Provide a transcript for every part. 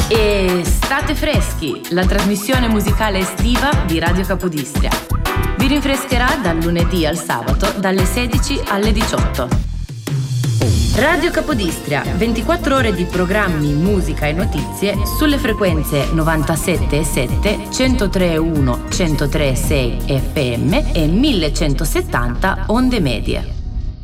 E state freschi, la trasmissione musicale estiva di Radio Capodistria. Vi rinfrescherà dal lunedì al sabato dalle 16 alle 18. Radio Capodistria, 24 ore di programmi, musica e notizie sulle frequenze 97,7, 103,1, 103,6 FM e 1170 onde medie.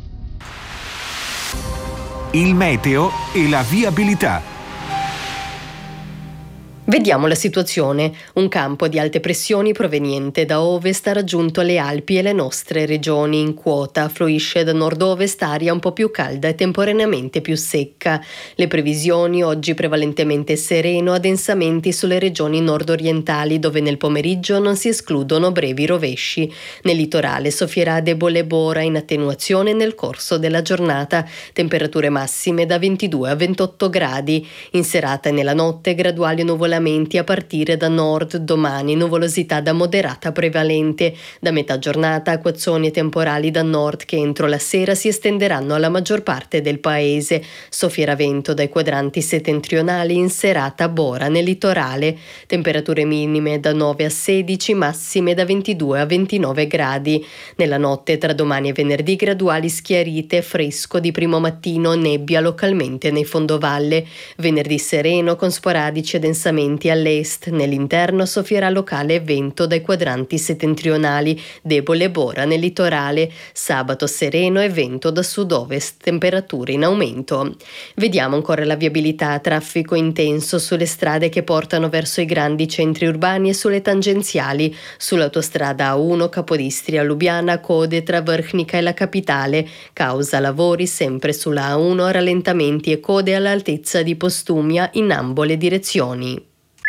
Il meteo e la viabilità. Vediamo la situazione. Un campo di alte pressioni proveniente da ovest ha raggiunto le Alpi e le nostre regioni. In quota fluisce da nord-ovest aria un po' più calda e temporaneamente più secca. Le previsioni oggi prevalentemente sereno, addensamenti sulle regioni nord-orientali dove nel pomeriggio non si escludono brevi rovesci. Nel litorale soffierà debole bora in attenuazione nel corso della giornata. Temperature massime da 22 a 28 gradi. In serata e nella notte graduali nuvolamenti a partire da nord, domani nuvolosità da moderata prevalente. Da metà giornata acquazzoni e temporali da nord che entro la sera si estenderanno alla maggior parte del paese. Soffierà vento dai quadranti settentrionali, in serata bora nel litorale. Temperature minime da 9 a 16, massime da 22 a 29 gradi. Nella notte tra domani e venerdì graduali schiarite, fresco di primo mattino, nebbia localmente nei fondovalle. Venerdì sereno con sporadici addensamenti all'est, nell'interno soffierà locale vento dai quadranti settentrionali, debole bora nel litorale. Sabato sereno e vento da sud-ovest, temperature in aumento. Vediamo ancora la viabilità, traffico intenso sulle strade che portano verso i grandi centri urbani e sulle tangenziali. Sull'autostrada A1 Capodistria Lubiana, code tra Vrhnica e la capitale, causa lavori sempre sulla A1, rallentamenti e code all'altezza di Postumia in ambo le direzioni.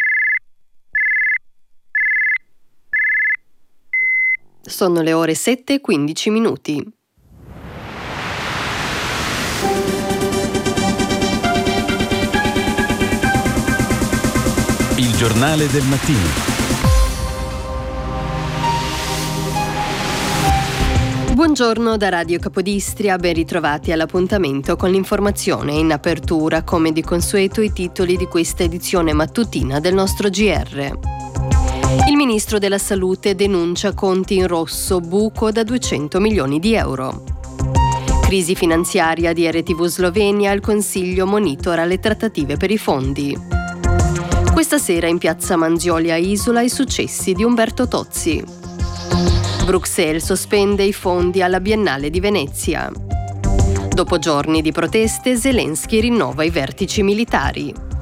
Sono le ore 7:15. Il giornale del mattino. Buongiorno da Radio Capodistria, ben ritrovati all'appuntamento con l'informazione. In apertura, come di consueto, i titoli di questa edizione mattutina del nostro GR. Il ministro della Salute denuncia conti in rosso, buco da 200 milioni di euro. Crisi finanziaria di RTV Slovenia, il Consiglio monitora le trattative per i fondi. Questa sera in piazza Manzioli a Isola i successi di Umberto Tozzi. Bruxelles sospende i fondi alla Biennale di Venezia. Dopo giorni di proteste, Zelensky rinnova i vertici militari.